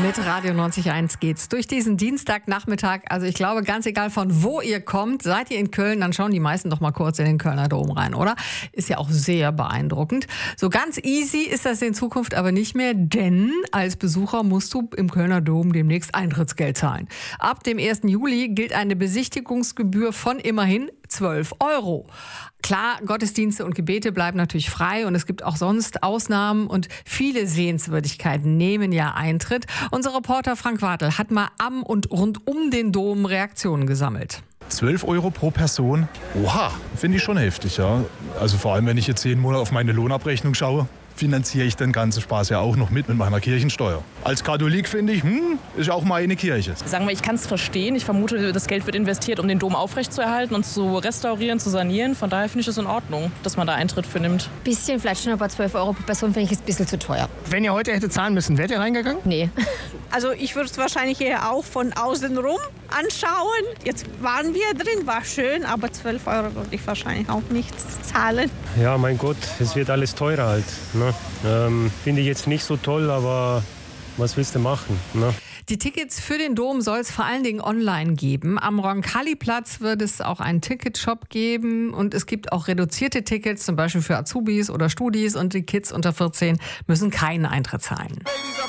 Mit Radio 90.1 geht's durch diesen Dienstagnachmittag. Also ich glaube, ganz egal von wo ihr kommt, seid ihr in Köln, dann schauen die meisten doch mal kurz in den Kölner Dom rein, oder? Ist ja auch sehr beeindruckend. So ganz easy ist das in Zukunft aber nicht mehr, denn als Besucher musst du im Kölner Dom demnächst Eintrittsgeld zahlen. Ab dem 1. Juli gilt eine Besichtigungsgebühr von immerhin 12 €. Klar, Gottesdienste und Gebete bleiben natürlich frei und es gibt auch sonst Ausnahmen und viele Sehenswürdigkeiten nehmen ja Eintritt. Unser Reporter Frank Wartel hat mal am und rund um den Dom Reaktionen gesammelt. 12 € pro Person? Oha, finde ich schon heftig, ja. Also vor allem, wenn ich jetzt jeden Monat auf meine Lohnabrechnung schaue, finanziere ich den ganzen Spaß ja auch noch mit meiner Kirchensteuer. Als Katholik finde ich, ist auch mal eine Kirche. Sagen wir, ich kann es verstehen. Ich vermute, das Geld wird investiert, um den Dom aufrechtzuerhalten und zu restaurieren, zu sanieren. Von daher finde ich es in Ordnung, dass man da Eintritt für nimmt. Bisschen, vielleicht schon, aber 12 € pro Person finde ich ein bisschen zu teuer. Wenn ihr heute hätte zahlen müssen, wärt ihr reingegangen? Nee. Also ich würde es wahrscheinlich eher auch von außen rum anschauen. Jetzt waren wir drin, war schön, aber 12 € würde ich wahrscheinlich auch nicht zahlen. Ja, mein Gott, es wird alles teurer halt. Ne? Finde ich jetzt nicht so toll, aber was willst du machen? Ne? Die Tickets für den Dom soll es vor allen Dingen online geben. Am Roncalli-Platz wird es auch einen Ticketshop geben und es gibt auch reduzierte Tickets, zum Beispiel für Azubis oder Studis, und die Kids unter 14 müssen keinen Eintritt zahlen.